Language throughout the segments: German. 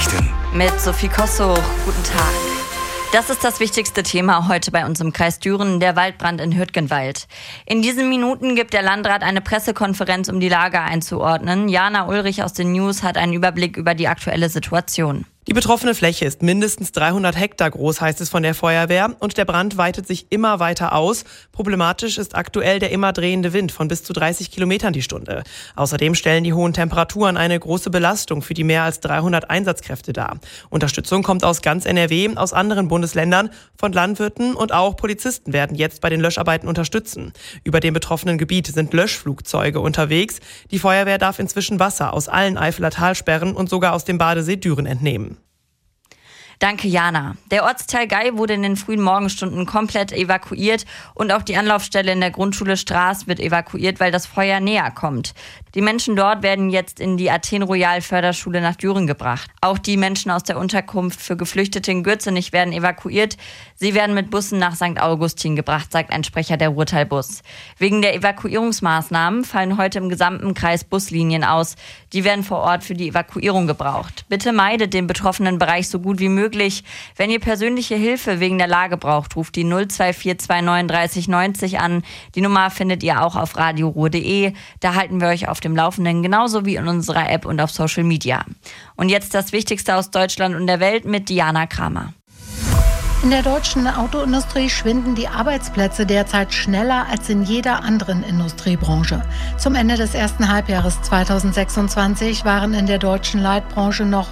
Nachrichten. Mit Sophie Kossuch. Guten Tag. Das ist das wichtigste Thema heute bei uns im Kreis Düren, der Waldbrand in Hürtgenwald. In diesen Minuten gibt der Landrat eine Pressekonferenz, um die Lage einzuordnen. Jana Ulrich aus den News hat einen Überblick über die aktuelle Situation. Die betroffene Fläche ist mindestens 300 Hektar groß, heißt es von der Feuerwehr, und der Brand weitet sich immer weiter aus. Problematisch ist aktuell der immer drehende Wind von bis zu 30 Kilometern die Stunde. Außerdem stellen die hohen Temperaturen eine große Belastung für die mehr als 300 Einsatzkräfte dar. Unterstützung kommt aus ganz NRW, aus anderen Bundesländern, von Landwirten und auch Polizisten werden jetzt bei den Löscharbeiten unterstützen. Über dem betroffenen Gebiet sind Löschflugzeuge unterwegs. Die Feuerwehr darf inzwischen Wasser aus allen Eifeler Talsperren und sogar aus dem Badesee Düren entnehmen. Danke, Jana. Der Ortsteil Gey wurde in den frühen Morgenstunden komplett evakuiert und auch die Anlaufstelle in der Grundschule Straß wird evakuiert, weil das Feuer näher kommt. Die Menschen dort werden jetzt in die Athen-Royal-Förderschule nach Düren gebracht. Auch die Menschen aus der Unterkunft für Geflüchtete in Gürzenich werden evakuiert. Sie werden mit Bussen nach St. Augustin gebracht, sagt ein Sprecher der Ruhrtalbus. Wegen der Evakuierungsmaßnahmen fallen heute im gesamten Kreis Buslinien aus. Die werden vor Ort für die Evakuierung gebraucht. Bitte meidet den betroffenen Bereich so gut wie möglich. Wenn ihr persönliche Hilfe wegen der Lage braucht, ruft die 02429 90 an. Die Nummer findet ihr auch auf radioruhr.de. Da halten wir euch auf dem Laufenden, genauso wie in unserer App und auf Social Media. Und jetzt das Wichtigste aus Deutschland und der Welt mit Diana Kramer. In der deutschen Autoindustrie schwinden die Arbeitsplätze derzeit schneller als in jeder anderen Industriebranche. Zum Ende des ersten Halbjahres 2026 waren in der deutschen Leitbranche noch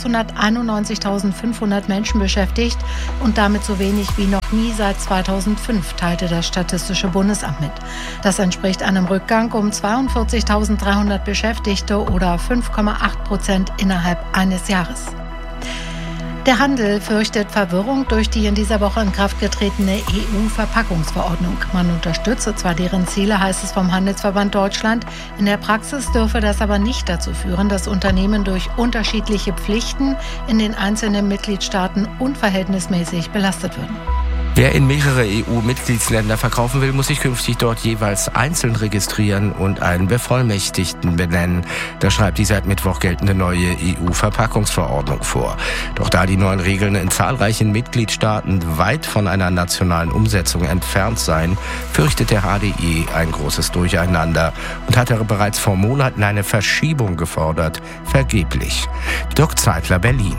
691.500 Menschen beschäftigt und damit so wenig wie noch nie seit 2005, teilte das Statistische Bundesamt mit. Das entspricht einem Rückgang um 42.300 Beschäftigte oder 5,8% innerhalb eines Jahres. Der Handel fürchtet Verwirrung durch die in dieser Woche in Kraft getretene EU-Verpackungsverordnung. Man unterstütze zwar deren Ziele, heißt es vom Handelsverband Deutschland. In der Praxis dürfe das aber nicht dazu führen, dass Unternehmen durch unterschiedliche Pflichten in den einzelnen Mitgliedstaaten unverhältnismäßig belastet würden. Wer in mehrere EU-Mitgliedsländer verkaufen will, muss sich künftig dort jeweils einzeln registrieren und einen Bevollmächtigten benennen. Das schreibt die seit Mittwoch geltende neue EU-Verpackungsverordnung vor. Doch da die neuen Regeln in zahlreichen Mitgliedstaaten weit von einer nationalen Umsetzung entfernt seien, fürchtet der HDE ein großes Durcheinander und hatte bereits vor Monaten eine Verschiebung gefordert. Vergeblich. Dirk Zeitler, Berlin.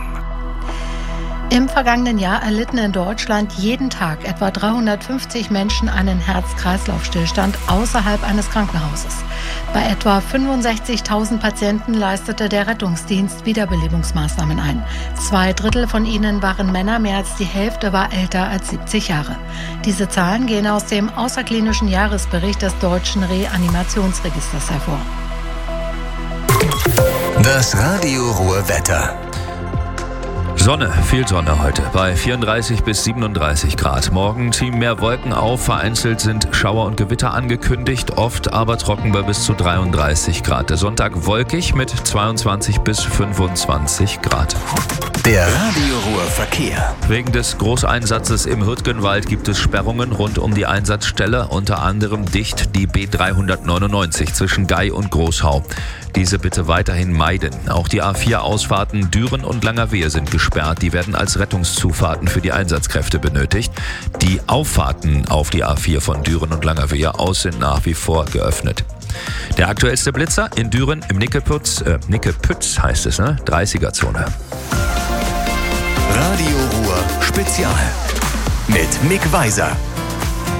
Im vergangenen Jahr erlitten in Deutschland jeden Tag etwa 350 Menschen einen Herz-Kreislauf-Stillstand außerhalb eines Krankenhauses. Bei etwa 65.000 Patienten leistete der Rettungsdienst Wiederbelebungsmaßnahmen ein. 2/3 von ihnen waren Männer, mehr als die Hälfte war älter als 70 Jahre. Diese Zahlen gehen aus dem außerklinischen Jahresbericht des Deutschen Reanimationsregisters hervor. Das Radio Ruhr Wetter. Sonne, viel Sonne heute, bei 34 bis 37 Grad. Morgen ziehen mehr Wolken auf, vereinzelt sind Schauer und Gewitter angekündigt, oft aber trocken bei bis zu 33 Grad. Der Sonntag wolkig mit 22 bis 25 Grad. Der Radio Ruhr Verkehr. Wegen des Großeinsatzes im Hürtgenwald gibt es Sperrungen rund um die Einsatzstelle, unter anderem dicht die B399 zwischen Gey und Großhau. Diese bitte weiterhin meiden. Auch die A4-Ausfahrten Düren und Langerwehe sind gesperrt. Die werden als Rettungszufahrten für die Einsatzkräfte benötigt. Die Auffahrten auf die A4 von Düren und Langerwehe aus sind nach wie vor geöffnet. Der aktuellste Blitzer in Düren im Nickepütz heißt es, 30er-Zone. Radio Ruhr Spezial mit Mick Weiser.